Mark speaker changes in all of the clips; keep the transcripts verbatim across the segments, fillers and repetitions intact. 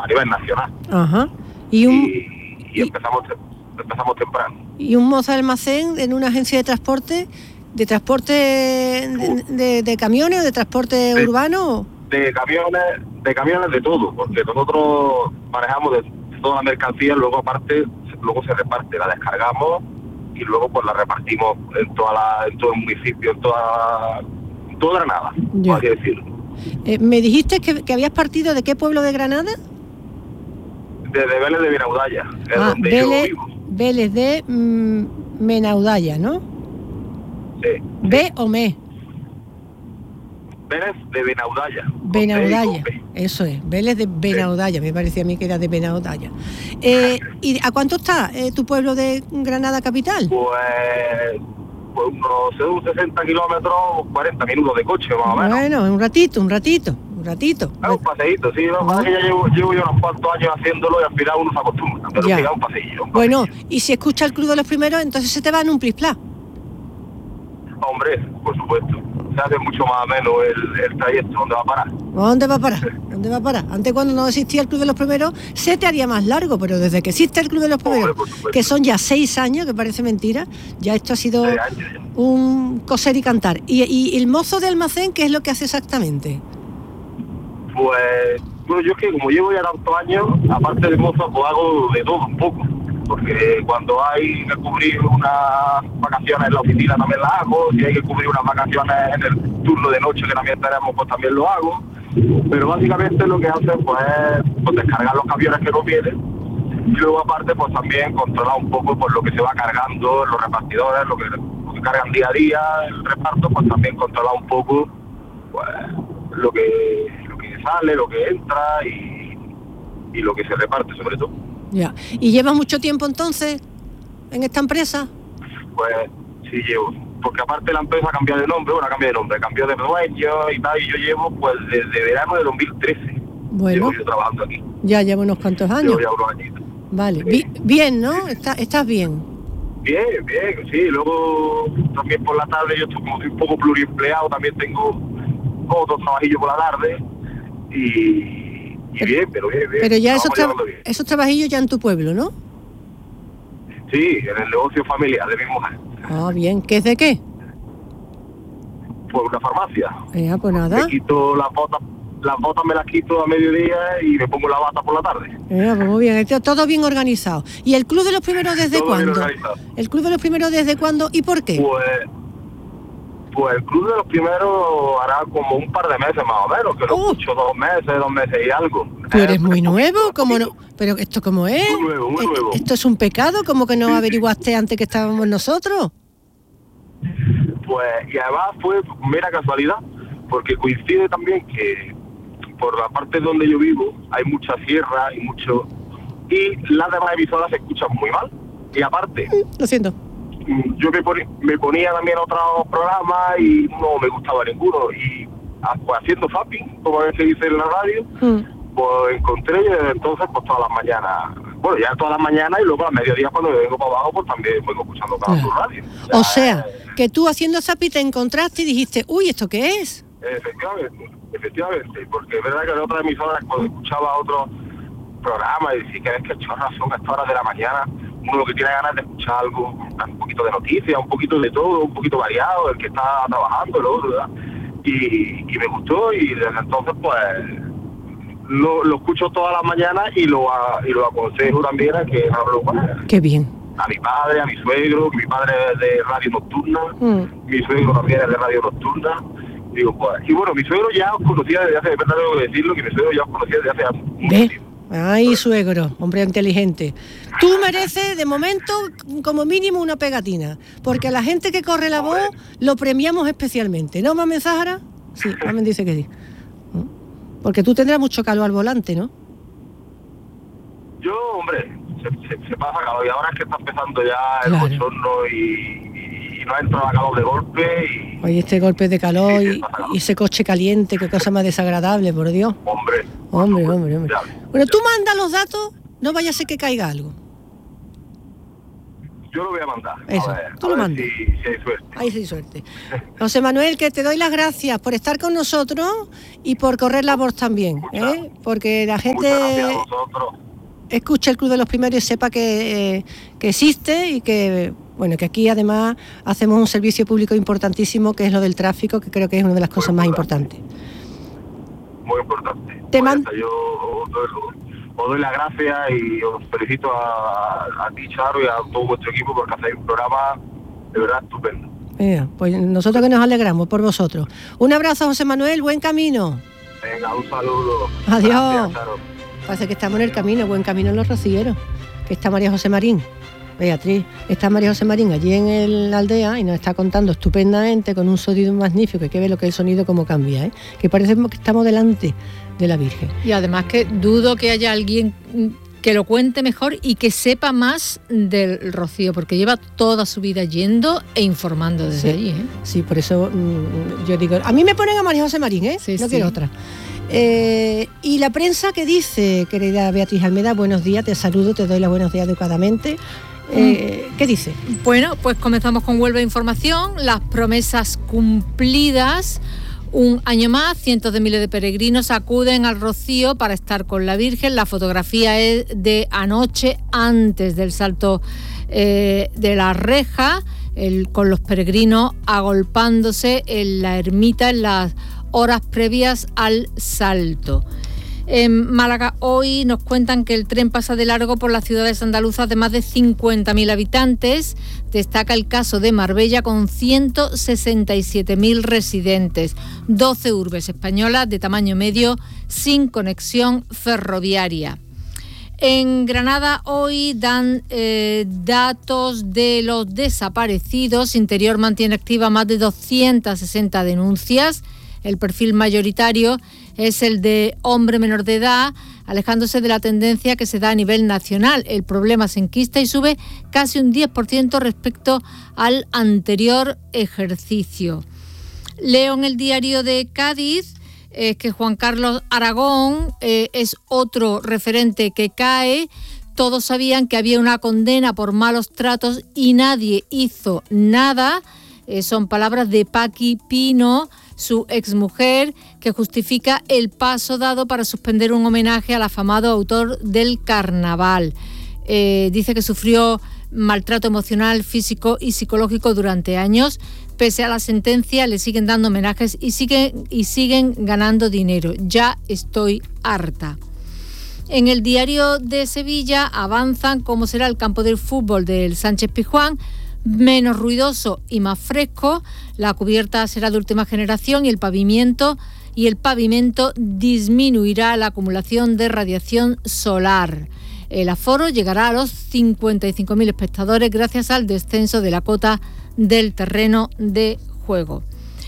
Speaker 1: a nivel nacional.
Speaker 2: Ajá. Y, un,
Speaker 1: y, y, y empezamos, empezamos temprano.
Speaker 2: ¿Y un mozo de almacén en una agencia de transporte? ¿De transporte de, de, de camiones o de transporte de, urbano?
Speaker 1: De camiones, de camiones de todo, porque nosotros manejamos de toda la mercancía, luego aparte, luego se reparte, la descargamos y luego pues la repartimos en toda la, en todo el municipio, en toda, en toda Granada, por así decirlo.
Speaker 2: Eh, ¿Me dijiste que, que habías partido de qué pueblo de Granada?
Speaker 1: Desde Vélez de Benaudalla, es
Speaker 2: ah,
Speaker 1: donde
Speaker 2: Vélez,
Speaker 1: yo vivo.
Speaker 2: Vélez de mm, Benaudalla, ¿no?
Speaker 1: Sí.
Speaker 2: ¿B o me?
Speaker 1: Vélez de Benaudalla.
Speaker 2: Benaudalla, eso es, Vélez de Benaudalla, sí. Me parecía a mí que era de Benaudalla. Eh, ¿Y a cuánto está eh, tu pueblo de Granada capital?
Speaker 1: Pues, pues unos sesenta kilómetros, cuarenta minutos de coche más o menos.
Speaker 2: Bueno, un ratito, un ratito, un ratito.
Speaker 1: Es un paseíto, sí, no, no. Que ya llevo, llevo yo unos cuantos años haciéndolo y al final uno se acostumbra, pero ya. Sí, es un paseillo. Un
Speaker 2: bueno,
Speaker 1: paseillo.
Speaker 2: Y si escucha el Club de los Primeros, entonces se te va en un plis-plas.
Speaker 1: Hombre, por supuesto. Se hace mucho más o menos el, el trayecto. ¿Dónde va a parar?
Speaker 2: ¿Dónde va a parar? ¿Dónde va a parar? Antes, cuando no existía el Club de los Primeros, se te haría más largo, pero desde que existe el Club de los Primeros, Hombre, que son ya seis años, que parece mentira, ya esto ha sido un coser y cantar. ¿Y, y el mozo de almacén qué es lo que hace exactamente?
Speaker 1: Pues, bueno, yo es que como llevo ya tantos años, aparte de mozo, pues hago de todo un poco. Porque cuando hay que cubrir unas vacaciones en la oficina también las hago, si hay que cubrir unas vacaciones en el turno de noche que también tenemos, pues también lo hago. Pero básicamente lo que hacen pues es pues, descargar los camiones que no vienen y luego aparte pues también controlar un poco pues, lo que se va cargando, los repartidores, lo que, lo que cargan día a día, el reparto, pues también controlar un poco pues lo que, lo que sale, lo que entra y, y lo que se reparte sobre todo.
Speaker 2: Ya. ¿Y llevas mucho tiempo entonces en esta empresa?
Speaker 1: Pues sí llevo, porque aparte la empresa ha cambiado de nombre, bueno, ha cambiado de nombre, cambió de dueño y tal, y yo llevo pues desde verano de dos mil trece.
Speaker 2: Bueno.
Speaker 1: Llevo yo trabajando aquí.
Speaker 2: Ya llevo unos cuantos años.
Speaker 1: Llevo ya unos añitos.
Speaker 2: Vale, sí. Bien, ¿no? ¿Está, ¿Estás bien?
Speaker 1: Bien, bien, sí, luego también por la tarde, yo estoy como un poco pluriempleado, también tengo otro trabajillo por la tarde y... Y
Speaker 2: pero,
Speaker 1: bien, pero bien, bien.
Speaker 2: Pero ya esos, tra- bien esos trabajillos ya en tu pueblo, ¿no?
Speaker 1: Sí, en el negocio familiar de mi mujer.
Speaker 2: Ah, bien. ¿Qué es de qué?
Speaker 1: Pues una farmacia.
Speaker 2: Eh, pues nada.
Speaker 1: Me quito las botas, las botas me las quito a mediodía y me pongo la bata por la tarde.
Speaker 2: Eh, pues muy bien, todo bien organizado. ¿Y el Club de los Primeros desde
Speaker 1: todo
Speaker 2: cuándo? ¿El Club de los Primeros desde cuándo y por qué?
Speaker 1: Pues... Pues el Club de los Primeros hará como un par de meses más o menos, que lo oh. escucho dos meses, dos meses y algo.
Speaker 2: Tú eres muy nuevo, ¿cómo no? Pero ¿esto cómo es?
Speaker 1: Muy nuevo, muy nuevo.
Speaker 2: ¿Esto es un pecado? ¿Cómo que no sí, averiguaste sí. antes que estábamos nosotros?
Speaker 1: Pues, y además fue mera casualidad, porque coincide también que por la parte donde yo vivo hay mucha sierra y mucho... Y las demás emisoras se escuchan muy mal. Y aparte...
Speaker 2: Lo siento.
Speaker 1: Yo me, poni, me ponía también otros programas y no me gustaba ninguno. Y pues, haciendo zapping, como se dice en la radio, mm. pues encontré y desde entonces pues todas las mañanas, bueno ya todas las mañanas y luego a mediodía cuando me vengo para abajo pues también vengo escuchando cada yeah. radio.
Speaker 2: O sea, eh, que tú haciendo zapping te encontraste y dijiste, uy, ¿esto qué es?
Speaker 1: Efectivamente, efectivamente, porque es verdad que en otras emisoras cuando escuchaba otros programas y decía que es que chorras son a estas horas de la mañana, uno lo que tiene ganas de escuchar algo, un poquito de noticias, un poquito de todo, un poquito variado, el que está trabajando, el otro, ¿verdad? Y, y me gustó y desde entonces pues lo, lo escucho todas las mañanas y lo y lo aconsejo también a que hablo con él.
Speaker 2: Qué bien.
Speaker 1: A mi padre, a mi suegro, que mi padre es de radio nocturna, mm. mi suegro también es de radio nocturna. Digo, pues, y bueno, mi suegro ya os conocía desde hace, de verdad tengo que decirlo, que mi suegro ya os conocía desde hace mucho tiempo.
Speaker 2: Ay, suegro, hombre inteligente. Tú mereces, de momento, como mínimo una pegatina, porque a la gente que corre la voz lo premiamos especialmente. ¿No, Mamen Zahara? Sí, Mamen dice que sí. Porque tú tendrás mucho calor al volante, ¿no?
Speaker 1: Yo, hombre, se, se, se pasa calor y ahora es que está empezando ya el claro. bochorno y, y no ha entrado a calor de golpe. Y,
Speaker 2: Oye, este golpe de calor y, y ese coche caliente, qué cosa más desagradable, por Dios.
Speaker 1: Hombre.
Speaker 2: Hombre, hombre, hombre. Bueno, tú mandas los datos, no vaya a ser que caiga algo.
Speaker 1: yo lo voy a mandar.
Speaker 2: Eso,
Speaker 1: a ver,
Speaker 2: tú
Speaker 1: a
Speaker 2: lo
Speaker 1: ver
Speaker 2: mandas.
Speaker 1: Si, si hay suerte.
Speaker 2: Ahí sí hay suerte. José Manuel, que te doy las gracias por estar con nosotros y por correr la voz también, ¿eh? Porque la gente
Speaker 1: Muchas gracias a vosotros.
Speaker 2: escuche el Club de los Primeros y sepa que, eh, que existe y que, bueno, que aquí además hacemos un servicio público importantísimo, que es lo del tráfico, que creo que es una de las cosas más importantes.
Speaker 1: Muy importante.
Speaker 2: Te
Speaker 1: Pues
Speaker 2: man-
Speaker 1: hasta yo os doy, os doy las gracias y os felicito a, a ti, Charo, y a todo vuestro equipo, porque hacéis un programa de verdad estupendo.
Speaker 2: Mira, pues nosotros que nos alegramos por vosotros. Un abrazo, José Manuel, buen camino.
Speaker 1: Venga, un saludo.
Speaker 2: Adiós.
Speaker 1: Gracias, Charo.
Speaker 2: Parece que estamos en el camino, buen camino en los rocilleros, que está María José Marín. Beatriz, está María José Marín allí en el- la aldea y nos está contando estupendamente con un sonido magnífico, que hay que ver lo que es el sonido cómo cambia, ¿eh? Que parece que estamos delante de la Virgen.
Speaker 3: Y además que dudo que haya alguien que lo cuente mejor y que sepa más del Rocío, porque lleva toda su vida yendo e informando desde
Speaker 2: Sí.
Speaker 3: allí, ¿eh?
Speaker 2: Sí, por eso mmm, yo digo, a mí me ponen a María José Marín, ¿eh?
Speaker 3: Sí,
Speaker 2: no
Speaker 3: sí.
Speaker 2: quiero otra. Eh, y la prensa, ¿qué dice, querida Beatriz Almeda? Buenos días, te saludo, te doy los buenos días educadamente. Eh, ¿Qué dice?
Speaker 3: Bueno, pues comenzamos con Huelva Información, las promesas cumplidas. Un año más, cientos de miles de peregrinos acuden al Rocío para estar con la Virgen. La fotografía es de anoche, antes del salto eh, de la reja, el, con los peregrinos agolpándose en la ermita en las horas previas al salto. En Málaga hoy nos cuentan que el tren pasa de largo por las ciudades andaluzas de más de cincuenta mil habitantes. Destaca el caso de Marbella con ciento sesenta y siete mil residentes, doce urbes españolas de tamaño medio sin conexión ferroviaria. En Granada hoy dan eh, datos de los desaparecidos. Interior mantiene activa más de doscientas sesenta denuncias. El perfil mayoritario es el de hombre menor de edad, alejándose de la tendencia que se da a nivel nacional. El problema se enquista y sube casi un diez por ciento respecto al anterior ejercicio. Leo en el diario de Cádiz eh, que Juan Carlos Aragón eh, es otro referente que cae. Todos sabían que había una condena por malos tratos y nadie hizo nada. Eh, son palabras de Paqui Pino, su exmujer, que justifica el paso dado para suspender un homenaje al afamado autor del carnaval. Eh, dice que sufrió maltrato emocional, físico y psicológico durante años. Pese a la sentencia, le siguen dando homenajes y siguen, y siguen ganando dinero. Ya estoy harta. En el diario de Sevilla avanzan cómo será el campo del fútbol del Sánchez Pizjuán. Menos ruidoso y más fresco, la cubierta será de última generación y el pavimento y el pavimento disminuirá la acumulación de radiación solar. El aforo llegará a los cincuenta y cinco mil espectadores gracias al descenso de la cota del terreno de juego.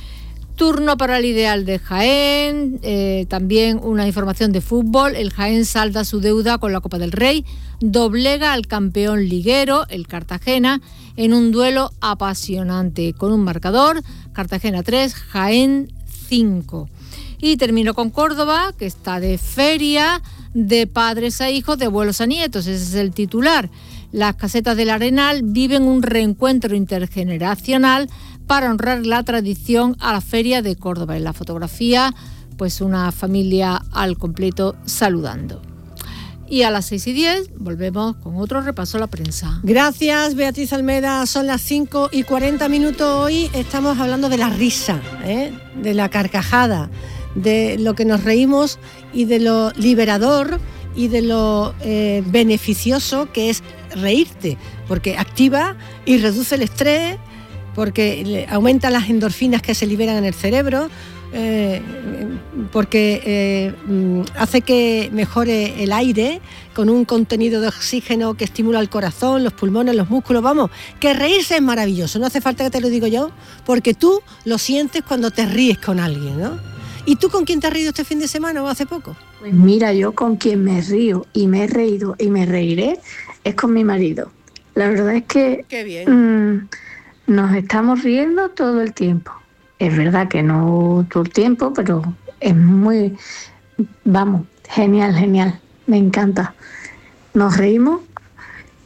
Speaker 3: Turno para el Ideal de Jaén, eh, también una información de fútbol. El Jaén salda su deuda con la Copa del Rey, doblega al campeón liguero, el Cartagena, en un duelo apasionante, con un marcador, Cartagena tres, Jaén cinco. Y termino con Córdoba, que está de feria, de padres a hijos, de abuelos a nietos, ese es el titular. Las casetas del Arenal viven un reencuentro intergeneracional para honrar la tradición a la Feria de Córdoba. En la fotografía, pues una familia al completo saludando. Y a las seis y diez volvemos con otro repaso a la prensa.
Speaker 2: Gracias, Beatriz Almeda. Son las cinco y cuarenta minutos hoy. Estamos hablando de la risa, ¿eh? De la carcajada, de lo que nos reímos y de lo liberador y de lo eh, beneficioso que es reírte, porque activa y reduce el estrés, porque aumenta las endorfinas que se liberan en el cerebro, eh, porque eh, hace que mejore el aire con un contenido de oxígeno que estimula el corazón, los pulmones, los músculos. Vamos, que reírse es maravilloso, no hace falta que te lo digo yo, porque tú lo sientes cuando te ríes con alguien, ¿no? ¿Y tú con quién te has reído este fin de semana o hace poco?
Speaker 4: Pues mira, yo con quien me río y me he reído y me reiré es con mi marido. La verdad es que
Speaker 2: Qué bien.
Speaker 4: Mmm, nos estamos riendo todo el tiempo. Es verdad que no todo el tiempo, pero es muy, vamos, genial, genial. Me encanta. Nos reímos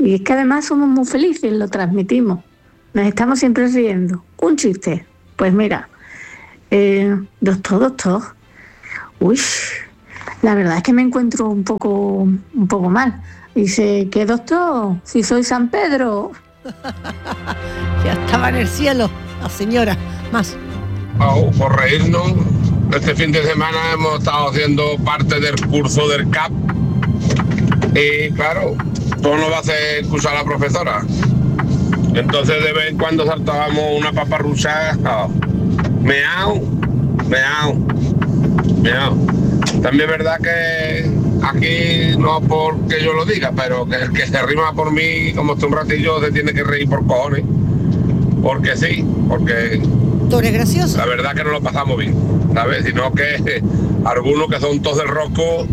Speaker 4: Y es que además somos muy felices, lo transmitimos. Nos estamos siempre riendo. Un chiste. Pues mira, eh, doctor, doctor, uy, la verdad es que me encuentro un poco, un poco mal. Dice, ¿qué doctor? Si soy San Pedro.
Speaker 2: Ya estaba en el cielo la señora. Más.
Speaker 5: Oh, por reírnos, este fin de semana hemos estado haciendo parte del curso del C A P y claro, todo nos va a hacer excusar a la profesora. Entonces de vez en cuando saltábamos una paparrucha, oh, meao, meao, meao. También es verdad que aquí, no porque yo lo diga, pero que el que se rima por mí, como estoy un ratillo, se tiene que reír por cojones. Porque sí, porque...
Speaker 2: Tú eres gracioso.
Speaker 5: La verdad que no lo pasamos bien, ¿sabes? Sino que eh, algunos que son todos del rosco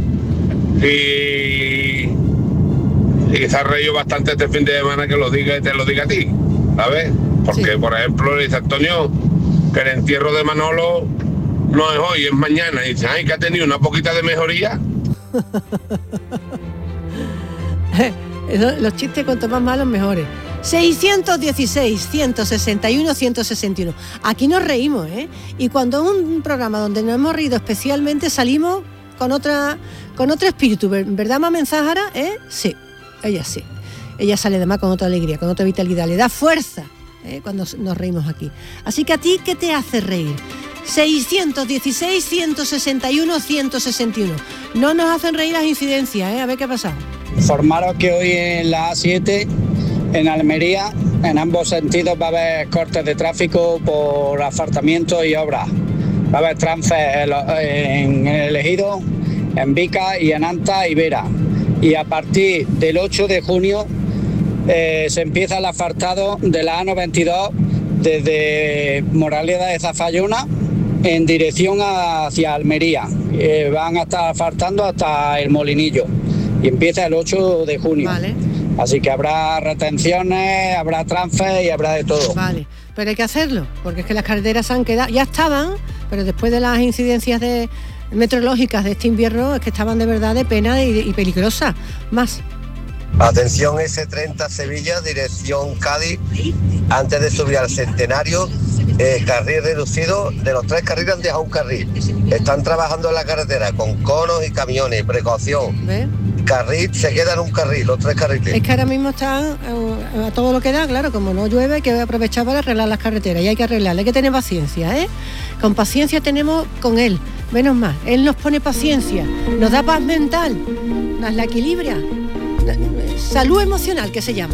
Speaker 5: y... y se ha reído bastante este fin de semana que lo diga y te lo diga a ti, ¿sabes? Porque, sí. Por ejemplo, le dice Antonio que el entierro de Manolo no es hoy, es mañana. Y dice, ay, que ha tenido una poquita de mejoría.
Speaker 2: Los chistes cuanto más malos, mejores. seiscientos dieciséis, ciento sesenta y uno, ciento sesenta y uno. Aquí nos reímos, ¿eh? Y cuando es un programa donde nos hemos reído especialmente, salimos con otra con otro espíritu, ¿verdad, Mamen Zahara? ¿Eh? Sí, ella sí. Ella sale además con otra alegría, con otra vitalidad. Le da fuerza, ¿eh? Cuando nos reímos aquí. Así que a ti, ¿qué te hace reír? seiscientos dieciséis, ciento sesenta y uno, ciento sesenta y uno. No nos hacen reír las incidencias, ¿eh? A ver qué ha pasado.
Speaker 6: Informaros que hoy en la A siete, en Almería, en ambos sentidos va a haber cortes de tráfico por asfaltamiento y obras. Va a haber trances en el Ejido, en Vica y en Anta y Vera. Y a partir del ocho de junio eh, se empieza el asfaltado de la A noventa y dos desde Moraleda de Zafayona en dirección hacia Almería. Eh, van a estar asfaltando hasta el Molinillo y empieza el ocho de junio.
Speaker 2: Vale.
Speaker 6: Así que habrá retenciones, habrá trances y habrá de todo.
Speaker 2: Vale, pero hay que hacerlo, porque es que las carreteras han quedado, ya estaban, pero después de las incidencias de, meteorológicas de este invierno, es que estaban de verdad de pena y, y peligrosas. Más.
Speaker 7: Atención, ese treinta Sevilla, dirección Cádiz, antes de subir al Centenario, eh, carril reducido, de los tres carriles han dejado un carril. Están trabajando en la carretera con conos y camiones, precaución.
Speaker 2: ¿Ves?
Speaker 7: Carril, se queda en un carril, los tres carriles.
Speaker 2: Es que ahora mismo están eh, a todo lo que da, claro, como no llueve, hay que aprovechar para arreglar las carreteras y hay que arreglarlas, hay que tener paciencia, ¿eh? Con paciencia tenemos con él, menos más, él nos pone paciencia, nos da paz mental, nos la equilibra, salud emocional que se llama.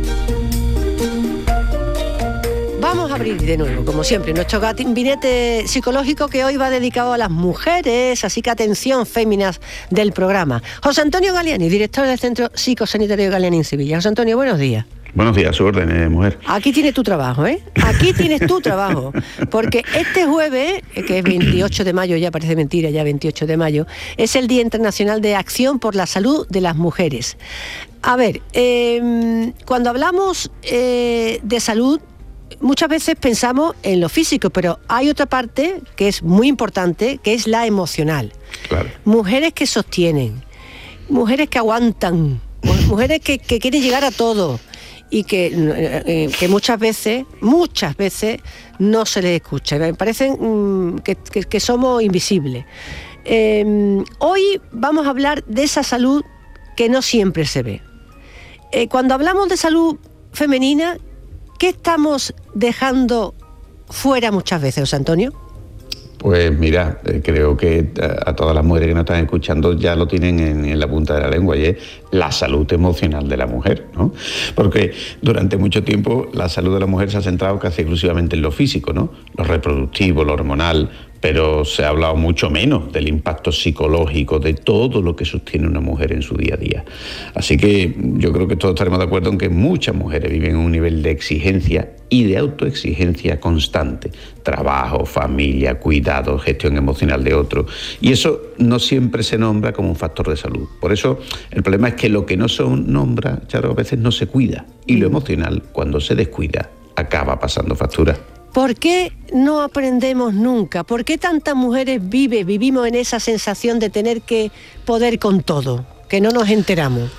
Speaker 2: Vamos a abrir de nuevo, como siempre, nuestro gabinete psicológico que hoy va dedicado a las mujeres, así que atención, féminas del programa. José Antonio Galiani, director del Centro Psicosanitario Galiani en Sevilla. José Antonio, buenos días.
Speaker 8: Buenos días, su orden, eh, mujer.
Speaker 2: Aquí tienes tu trabajo, ¿eh? Aquí tienes tu trabajo. Porque este jueves, que es veintiocho de mayo, ya parece mentira, ya veintiocho de mayo, es el Día Internacional de Acción por la Salud de las Mujeres. A ver, eh, cuando hablamos eh, de salud, muchas veces pensamos en lo físico, pero hay otra parte que es muy importante, que es la emocional.
Speaker 8: Claro. Mujeres
Speaker 2: que sostienen, mujeres que aguantan, mujeres que, que quieren llegar a todo y que, eh, que muchas veces, muchas veces no se les escucha. Me parecen mm, que, que, que somos invisibles. Eh, hoy vamos a hablar de esa salud que no siempre se ve. Eh, cuando hablamos de salud femenina, ¿qué estamos dejando fuera muchas veces, José Antonio?
Speaker 8: Pues mira, eh, creo que a, a todas las mujeres que nos están escuchando ya lo tienen en, en la punta de la lengua, y es la salud emocional de la mujer, ¿no? Porque durante mucho tiempo la salud de la mujer se ha centrado casi exclusivamente en lo físico, ¿no? Lo reproductivo, lo hormonal, pero se ha hablado mucho menos del impacto psicológico, de todo lo que sostiene una mujer en su día a día. Así que yo creo que todos estaremos de acuerdo en que muchas mujeres viven en un nivel de exigencia y de autoexigencia constante. Trabajo, familia, cuidado, gestión emocional de otros. Y eso no siempre se nombra como un factor de salud. Por eso el problema es que lo que no se nombra, Charo, a veces no se cuida. Y lo emocional, cuando se descuida, acaba pasando factura.
Speaker 2: ¿Por qué no aprendemos nunca? ¿Por qué tantas mujeres vive, vivimos en esa sensación de tener que poder con todo? Que no nos enteramos.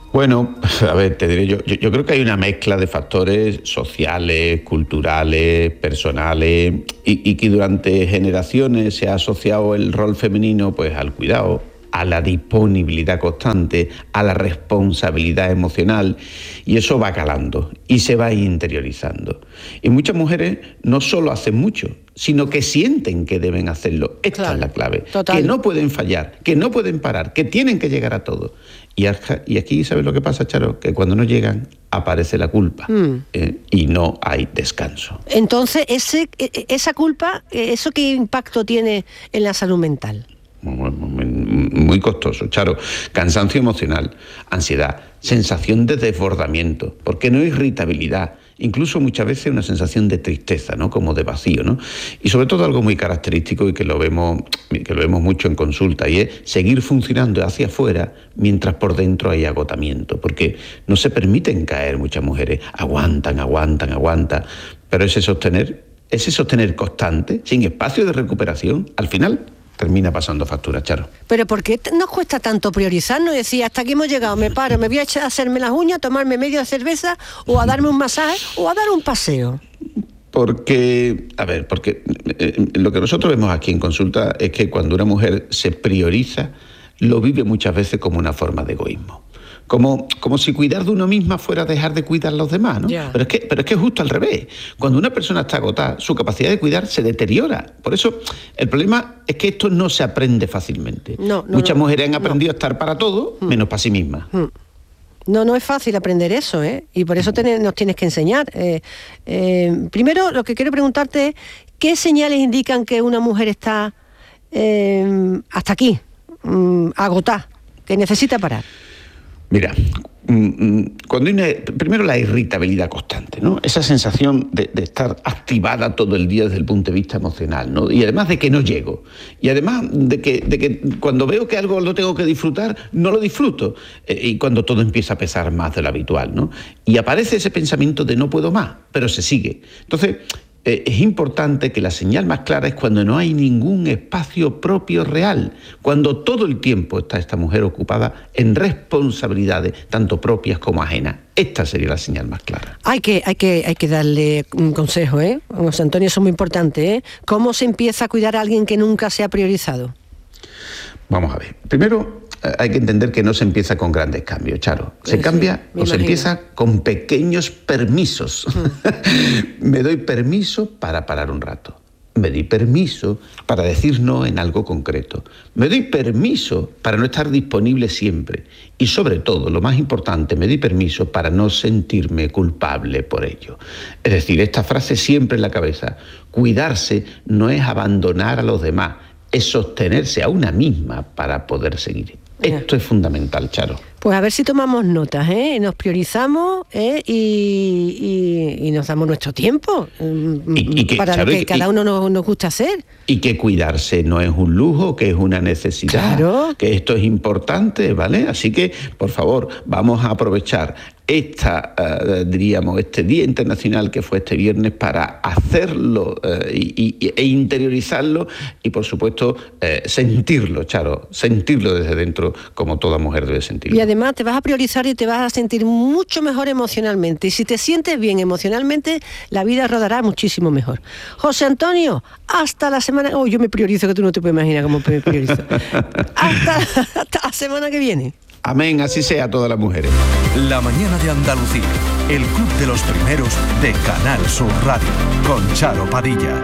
Speaker 8: Bueno, a ver, te diré yo, yo, yo creo que hay una mezcla de factores sociales, culturales, personales, y, y que durante generaciones se ha asociado el rol femenino pues al cuidado, a la disponibilidad constante, a la responsabilidad emocional, y eso va calando y se va interiorizando. Y muchas mujeres no solo hacen mucho, sino que sienten que deben hacerlo. Esta claro, es la clave. Total. Que no pueden fallar, que no pueden parar, que tienen que llegar a todo. Y, y aquí, ¿sabes lo que pasa, Charo? Que cuando no llegan, aparece la culpa mm. eh, y no hay descanso.
Speaker 2: Entonces, ese, esa culpa, ¿eso qué impacto tiene en la salud mental?
Speaker 8: Muy, muy, muy costoso, Charo. Cansancio emocional, ansiedad, sensación de desbordamiento, ¿por qué no irritabilidad? Incluso muchas veces una sensación de tristeza, ¿no? Como de vacío, ¿no? Y sobre todo algo muy característico y que lo vemos, que lo vemos mucho en consulta, y es seguir funcionando hacia afuera mientras por dentro hay agotamiento, porque no se permiten caer muchas mujeres, aguantan, aguantan, aguantan, pero ese sostener, ese sostener constante, sin espacio de recuperación, al final termina pasando factura, Charo.
Speaker 2: Pero ¿por qué nos cuesta tanto priorizarnos y decir, hasta aquí hemos llegado, me paro, me voy a echar a hacerme las uñas, tomarme media cerveza, o a darme un masaje, o a dar un paseo?
Speaker 8: Porque, a ver, porque eh, lo que nosotros vemos aquí en consulta es que cuando una mujer se prioriza, lo vive muchas veces como una forma de egoísmo. Como, como si cuidar de uno misma fuera dejar de cuidar a los demás, ¿no? Yeah. Pero es que, pero es que es justo al revés. Cuando una persona está agotada, su capacidad de cuidar se deteriora. Por eso, el problema es que esto no se aprende fácilmente. No, no, Muchas no, mujeres han aprendido no. a estar para todo, mm. menos para sí mismas. Mm.
Speaker 2: No, no es fácil aprender eso, ¿eh? Y por eso ten, nos tienes que enseñar. Eh, eh, primero, lo que quiero preguntarte es, ¿qué señales indican que una mujer está eh, hasta aquí, mm, agotada, que necesita parar?
Speaker 8: Mira, cuando hay una, primero la irritabilidad constante, ¿no? Esa sensación de, de estar activada todo el día desde el punto de vista emocional, ¿no? Y además de que no llego. Y además de que, de que cuando veo que algo lo tengo que disfrutar, no lo disfruto. Eh, y cuando todo empieza a pesar más de lo habitual, ¿no? Y aparece ese pensamiento de no puedo más, pero se sigue. Entonces, eh, es importante que la señal más clara es cuando no hay ningún espacio propio real, cuando todo el tiempo está esta mujer ocupada en responsabilidades, tanto propias como ajenas. Esta sería la señal más clara.
Speaker 2: Hay que, hay que, hay que darle un consejo, ¿eh? José Antonio, eso es muy importante, ¿eh? ¿Cómo se empieza a cuidar a alguien que nunca se ha priorizado?
Speaker 8: Vamos a ver. Primero, hay que entender que no se empieza con grandes cambios, Charo. Se sí, cambia o imagino. se empieza con pequeños permisos. Mm. Me doy permiso para parar un rato. Me doy permiso para decir no en algo concreto. Me doy permiso para no estar disponible siempre. Y sobre todo, lo más importante, me doy permiso para no sentirme culpable por ello. Es decir, esta frase siempre en la cabeza. Cuidarse no es abandonar a los demás, es sostenerse a una misma para poder seguir. Esto es fundamental, Charo.
Speaker 2: Pues a ver si tomamos notas, ¿eh? Nos priorizamos, ¿eh? y, y, y nos damos nuestro tiempo y, y que, para Charo, lo que y, cada uno nos, nos gusta hacer.
Speaker 8: Y que cuidarse no es un lujo, que es una necesidad, claro. que esto es importante, ¿vale? Así que, por favor, vamos a aprovechar esta, uh, diríamos, este Día Internacional que fue este viernes para hacerlo uh, y, y, e interiorizarlo y, por supuesto, uh, sentirlo, Charo, sentirlo desde dentro como toda mujer debe sentirlo.
Speaker 2: Y además te vas a priorizar y te vas a sentir mucho mejor emocionalmente. Y si te sientes bien emocionalmente, la vida rodará muchísimo mejor. José Antonio, hasta la semana... Oh, yo me priorizo, que tú no te puedes imaginar cómo me priorizo. hasta, hasta la semana que viene.
Speaker 8: Amén, así sea a todas las mujeres.
Speaker 9: La mañana de Andalucía, el club de los primeros de Canal Sur Radio, con Charo Padilla.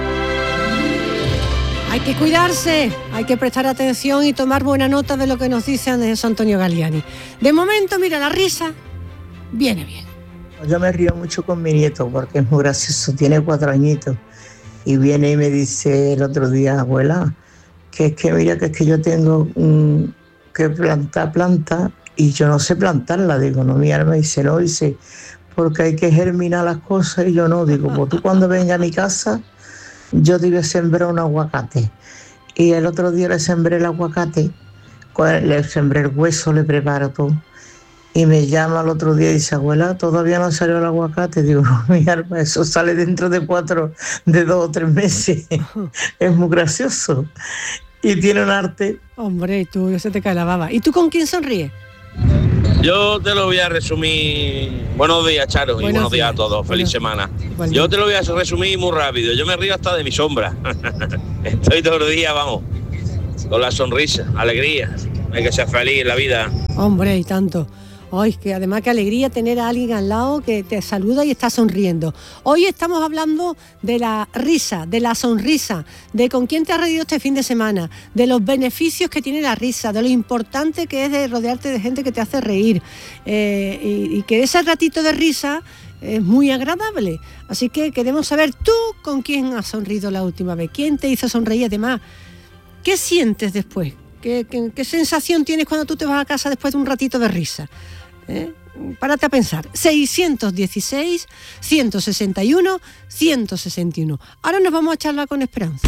Speaker 2: Hay que cuidarse, hay que prestar atención y tomar buena nota de lo que nos dice Andrés Antonio Galiani. De momento, mira, la risa viene bien.
Speaker 10: Yo me río mucho con mi nieto porque es muy gracioso, tiene cuatro añitos. Y viene y me dice el otro día, abuela, que es que mira que es que yo tengo un... que plantar planta y yo no sé plantarla. Digo, no, mi alma dice, no, dice, porque hay que germinar las cosas. Y yo no, digo, pues tú cuando vengas a mi casa, yo te voy a sembrar un aguacate. Y el otro día le sembré el aguacate, le sembré el hueso, le preparo todo. Y me llama el otro día y dice, abuela, todavía no salió el aguacate. Digo, no, mi alma, eso sale dentro de cuatro, de dos o tres meses. Es muy gracioso. Y tiene un arte.
Speaker 2: Hombre, tú, se te cae la baba. ¿Y tú con quién sonríes?
Speaker 11: Yo te lo voy a resumir. Buenos días, Charo, y buenos días a todos. Feliz semana. Yo te lo voy a resumir muy rápido. Yo me río hasta de mi sombra. Estoy todo el día, vamos, con la sonrisa, alegría. Hay que ser feliz en la vida.
Speaker 2: Hombre, y tanto. Ay, que además qué alegría tener a alguien al lado que te saluda y está sonriendo. Hoy estamos hablando de la risa, de la sonrisa, de con quién te has reído este fin de semana, de los beneficios que tiene la risa, de lo importante que es de rodearte de gente que te hace reír, eh, y, y que ese ratito de risa es muy agradable. Así que queremos saber tú con quién has sonrido la última vez, quién te hizo sonreír, además, ¿qué sientes después? ¿Qué, qué, qué sensación tienes cuando tú te vas a casa después de un ratito de risa? ¿Eh? Párate a pensar. seiscientos dieciséis, ciento sesenta y uno, ciento sesenta y uno. Ahora nos vamos a charlar con Esperanza.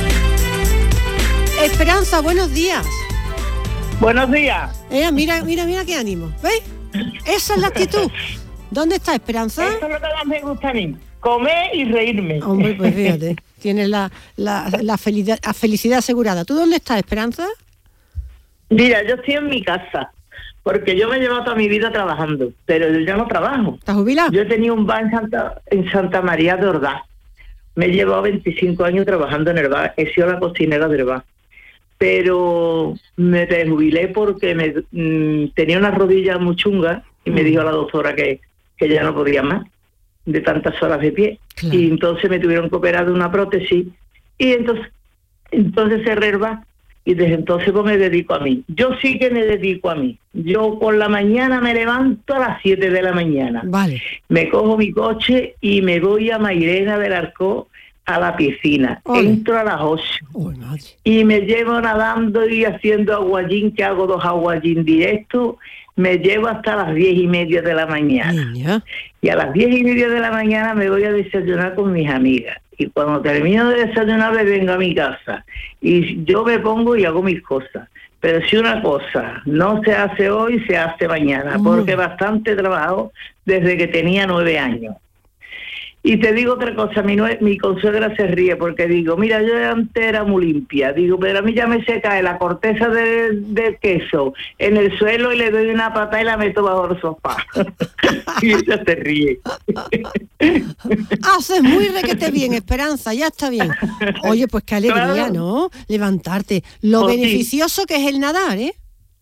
Speaker 2: Esperanza, buenos días.
Speaker 12: Buenos días.
Speaker 2: Eh, mira, mira, mira qué ánimo. ¿Veis? Esa es la actitud. ¿Dónde está Esperanza?
Speaker 12: Eso es lo que más me gusta a mí. Comer y reírme.
Speaker 2: Hombre, pues fíjate. Tienes la, la, la, felicidad, la felicidad asegurada. ¿Tú dónde estás, Esperanza?
Speaker 12: Mira, yo estoy en mi casa. Porque yo me he llevado toda mi vida trabajando, pero yo ya no trabajo.
Speaker 2: ¿Estás jubilado?
Speaker 12: Yo tenía un bar en Santa, en Santa María de Ordaz. Me he llevado veinticinco años trabajando en el bar. He sido la cocinera del bar. Pero me desjubilé porque me, mmm, tenía una rodilla muy chunga y me dijo la doctora que, que ya no podía más de tantas horas de pie. Claro. Y entonces me tuvieron que operar de una prótesis. Y entonces, entonces cerré el bar. Y desde entonces pues me dedico a mí. Yo sí que me dedico a mí. Yo por la mañana me levanto a las siete de la mañana.
Speaker 2: Vale.
Speaker 12: Me cojo mi coche y me voy a Mairena del Arco a la piscina. Ole. Entro a las ocho.
Speaker 2: Oh,
Speaker 12: y me llevo nadando y haciendo aguayín, que hago dos aguayín directos. Me llevo hasta las diez y media de la mañana.
Speaker 2: Niña.
Speaker 12: Y a las diez y media de la mañana me voy a desayunar con mis amigas. Y cuando termino de desayunar me vengo a mi casa y yo me pongo y hago mis cosas. Pero si una cosa no se hace hoy, se hace mañana, uh-huh. porque bastante trabajo desde que tenía nueve años. Y te digo otra cosa, mi, nue- mi consuegra se ríe porque digo, mira, yo antes era muy limpia, digo, pero a mí ya me se cae la corteza del de queso en el suelo y le doy una patada y la meto bajo el sofá. Y ella se ríe.
Speaker 2: Haces muy requete bien, Esperanza, ya está bien. Oye, pues qué alegría, claro. ¿No? Levantarte. Lo pues beneficioso sí. que es el nadar, ¿eh?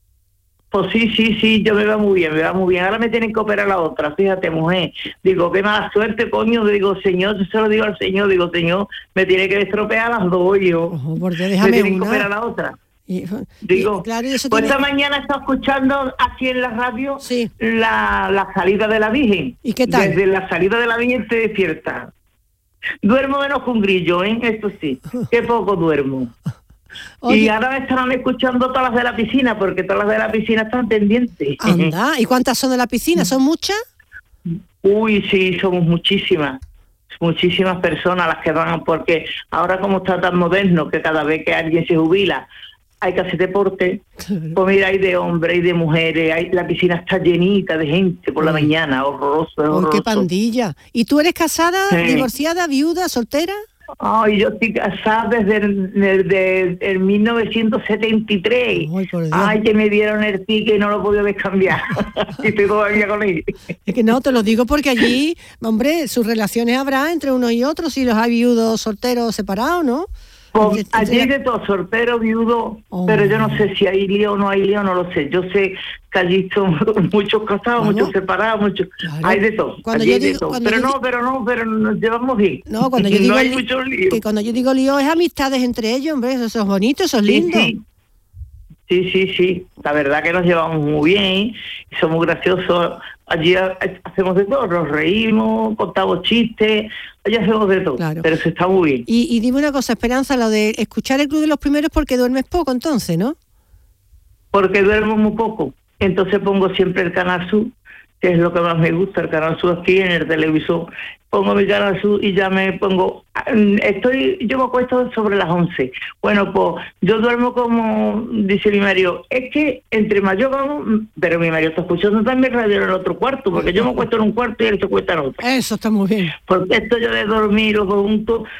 Speaker 12: Pues sí, sí, sí, yo me va muy bien, me va muy bien. Ahora me tienen que operar la otra, fíjate, mujer. Digo, qué mala suerte, coño. Digo, señor, yo se lo digo al señor, digo, señor, me tiene que estropear las dos, yo.
Speaker 2: Ojo, porque déjame
Speaker 12: me tienen
Speaker 2: una.
Speaker 12: que operar la otra.
Speaker 2: Y,
Speaker 12: digo,
Speaker 2: y, claro, eso
Speaker 12: pues
Speaker 2: tiene...
Speaker 12: esta mañana he estado escuchando aquí en la radio
Speaker 2: sí.
Speaker 12: la, la salida de la Virgen.
Speaker 2: ¿Y qué tal?
Speaker 12: Desde la salida de la Virgen te despierta. Duermo menos que un grillo, ¿eh? Eso sí, qué poco duermo. Oye. Y ahora me estarán escuchando todas las de la piscina, porque todas las de la piscina están pendientes.
Speaker 2: Anda, ¿y cuántas son de la piscina? ¿Son muchas?
Speaker 12: Uy, sí, somos muchísimas. Muchísimas personas las que van, porque ahora como está tan moderno, que cada vez que alguien se jubila, hay que hacer deporte. Claro. Pues mira, hay de hombres y de mujeres, hay, la piscina está llenita de gente por la Ay. mañana, horroroso, horroroso.
Speaker 2: ¡Qué pandilla! ¿Y tú eres casada,
Speaker 12: sí.
Speaker 2: divorciada, viuda, soltera?
Speaker 12: Ay, yo estoy casada desde el, desde el mil novecientos setenta y tres. Ay, Ay, que me dieron el ticket y no lo podía descambiar. Y estoy todavía con él.
Speaker 2: Es que no, te lo digo porque allí, hombre, sus relaciones habrá entre uno y otro, si los hay viudos, solteros, separados, ¿no?
Speaker 12: Pues allí hay de todo, soltero, viudo, oh. pero yo no sé si hay lío o no hay lío, no lo sé. Yo sé que allí son muchos casados, bueno, muchos separados, muchos. Claro. Hay de todo.
Speaker 2: Cuando
Speaker 12: allí
Speaker 2: yo
Speaker 12: hay
Speaker 2: digo,
Speaker 12: de todo.
Speaker 2: Cuando
Speaker 12: Pero
Speaker 2: yo
Speaker 12: no,
Speaker 2: digo,
Speaker 12: pero no, pero nos llevamos bien.
Speaker 2: No, cuando yo digo
Speaker 12: no hay
Speaker 2: li-
Speaker 12: mucho lío.
Speaker 2: Que cuando yo digo lío es amistades entre ellos, hombre, eso, eso es bonito, eso es
Speaker 12: sí,
Speaker 2: lindo.
Speaker 12: Sí. Sí, sí, sí. La verdad que nos llevamos muy bien, somos graciosos. Allí hacemos de todo, nos reímos, contamos chistes, allí hacemos de todo, claro. Pero se está muy bien.
Speaker 2: Y, y dime una cosa, Esperanza, lo de escuchar el Club de los Primeros porque duermes poco entonces, ¿no?
Speaker 12: Porque duermo muy poco. Entonces pongo siempre el Canal Sur, que es lo que más me gusta, el Canal Sur aquí en el televisor. Pongo mi Canal Sur y ya me pongo... Estoy, yo me acuesto sobre las once. Bueno, pues yo duermo como, dice mi marido, es que entre más yo vamos... Pero mi marido está escuchando también radio en el otro cuarto, porque yo me acuesto en un cuarto y él se acuesta en otro.
Speaker 2: Eso está muy bien.
Speaker 12: Porque esto yo de dormir los dos juntos...